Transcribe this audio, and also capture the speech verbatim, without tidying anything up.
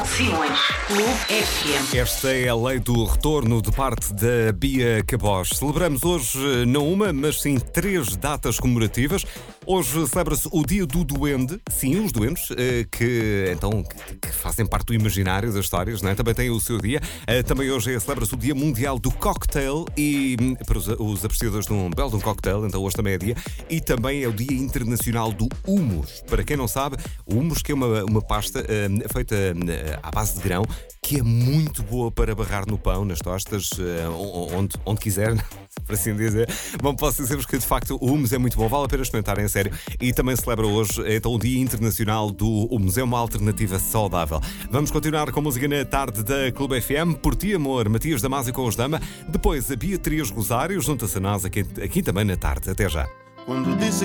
com Simões. Clube F M. Esta é a lei do retorno de parte da Bia Cabós. Celebramos hoje não uma, mas sim três datas comemorativas. Hoje celebra-se o Dia do Duende. Sim, os duendes, que então que fazem parte do imaginário das histórias, não é? Também tem o seu dia. Também hoje celebra-se o Dia Mundial do Cocktail e para os, os apreciadores de um belo de um cocktail, então hoje também é dia. E também é o Dia Internacional do Hummus. Para quem não sabe, o hummus que é uma, uma pasta uh, feita uh, à base de grão, que é muito boa para barrar no pão, nas tostas, uh, onde, onde quiser, por assim dizer. Bom, posso dizer-vos que de facto o hummus é muito bom, vale a pena experimentarem a sério. E também celebra hoje então o Dia Internacional do Hummus, é uma alternativa saudável. Vamos continuar com a música na tarde da Clube F M. Por ti, amor, Matias Damasio com os Dama. Depois a Beatriz Rosário junta-se a nós aqui, aqui também na tarde. Até já. Quando disse